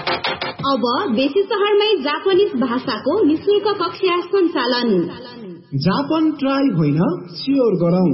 अब बेसी शहरमै जापानिज भाषाको निशुल्क कक्षा सञ्चालन। जापान ट्राई होइन स्योर गरौं।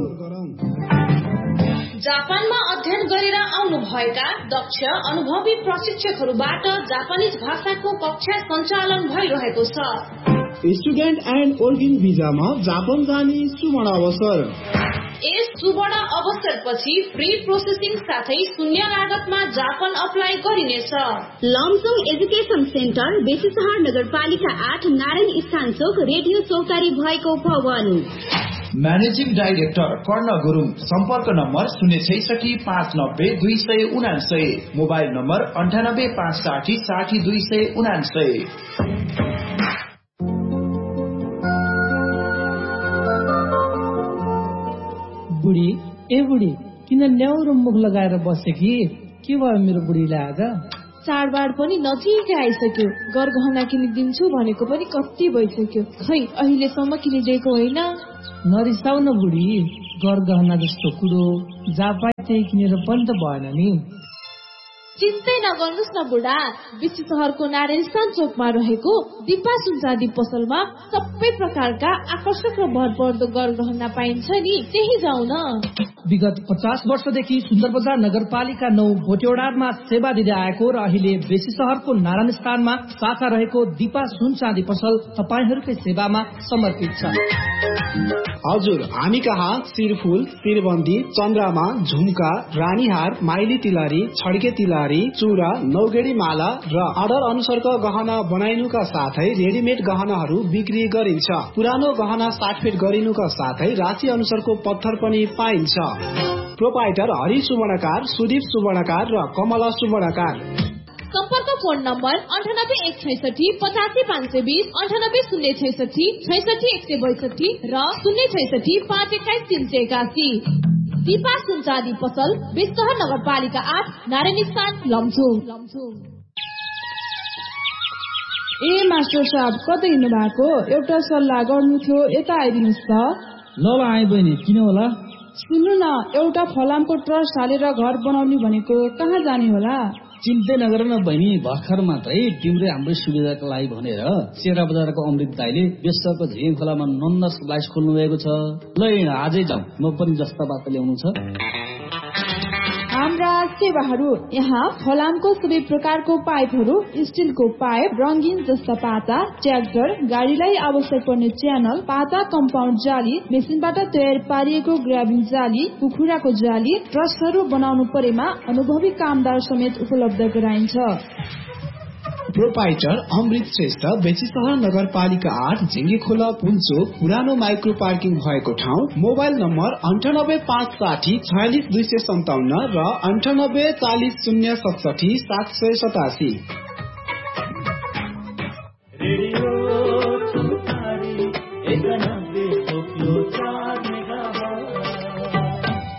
जापानमा अध्ययन गरेर आउनु भएका दक्ष अनुभवी प्रशिक्षकहरूबाट जापानिज भाषाको कक्षा सञ्चालन भइरहेको छ। स्टुडेन्ट एन्ड वर्किङ भिजामा जापान जाने सुवर्ण अवसर। यस सुवर्ण अवसरपछि फ्री प्रोसेसिङ साथै शून्य लागतमा जापान अप्लाई गरिनेछ। लमजुङ एजुकेसन सेन्टर बेसीसहर नगरपालिका 8 नारायण स्थान चोक रेडियो चौतारी भएको भवन। म्यानेजिङ डाइरेक्टर कर्ण गुरुङ। सम्पर्क नम्बर 066 590 279, मोबाइल नम्बर 98 560 60 279। बुढी ए बुढी किन ल्याउरो मुख लगाएर बसे कि के भयो मेरो बुढीलाई आज? चाडबाड पनि नजिकै आइसक्यो। गरगहना किनिदिन्छु भनेको पनि कति भइसक्यो, खै अहिलेसम्म किनिदिएको होइन। नरिसाउ न बुढी, गरगहना जस्तो कुरो जहाँ पाए त्यही किनेर पनि त भएन नि। चिन्तै नगर्नुहोस् न बुढा, बेसी सहरको नारायण स्थान चोकमा रहेको दिपा सुनचाँदी पसलमा सबै प्रकारका आकर्षक र भरपर्दो गरगहना पाइन्छ नि, त्यही जाउँ न। विगत 50 वर्षदेखि सुन्दर बजार नगरपालिका 9 भोटेवडारमा सेवा दिँदै आएको र अहिले बेसी सहरको नारायण स्थानमा शाखा रहेको दिपा सुनचाँदी पसल तपाईहरूकै सेवामा समर्पित छ। हजुर, हामी कहाँ शिरफुल, शिरबन्दी, चन्द्रमा, झुम्का, रानीहार, माइली तिलहरी, छड्के तिलहरी, चुरा, नौगेडी माला र अर्डर अनुसारको गहना बनाइनुका साथै रेडिमेड गहनाहरू बिक्री गरिन्छ। पुरानो गहना साटफेट गरिनुका साथै राशि अनुसारको पत्थर पनि पाइन्छ। प्रोपाइटर हरि सुवर्णकार, सुदीप सुवर्णकार र कमला सुवर्णकार। सम्पर्क फोन नम्बर 98 166 85 520, 98 066 66 162 र 066 521 381। दिपा सुनचाँदी पसल बेसीसहर नगरपालिका 8 नारायण स्थान लमजुङ। ए मास्टर साहब, कतै हिँड्नु भएको? एउटा सल्लाह गर्नु थियो, यता आइदिनुहोस् त। ल आए बहिनी, किन होला? सुन्नु न, एउटा फलामको ट्रस्ट हालेर घर बनाउने भनेको, कहाँ जाने होला? चिन्तै नगर न बहिनी, भर्खर मात्रै तिम्रै हाम्रै सुविधाको लागि भनेर सेरा बजारको अमृत दाइले बेसरको झिङ खोलामा नन्द स्लाइस खोल्नु भएको छ। ल आजै जाउँ, म पनि जस्ता बात ल्याउनु छ। हाम्रा सेवाहरू यहाँ फलामको सबै प्रकारको पाइपहरू, स्टिलको पाइप, रंगीन जस्ता पाता, ट्र्याक्टर, गाडीलाई आवश्यक पर्ने च्यानल, पाता कम्पाउन्ड जाली, मेसिनबाट तयार पारिएको ग्राबिङ जाली, कुखुराको जाली, ट्रस्टहरू बनाउनु परेमा अनुभवी कामदार समेत उपलब्ध गराइन्छ। प्रोपाइटर अमृत श्रेष्ठ, बेसीसहर नगरपालिका 8 झिङ्गे खोला पुन्चोक, पुरानो माइक्रो पार्किङ भएको ठाउँ। मोबाइल नम्बर 98 560 46 257 र 98 40 067 787।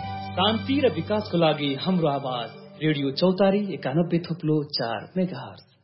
शान्ति र विकासको लागि हाम्रो आवाज रेडियो चौतारी 91.4 मेगाहर्ज।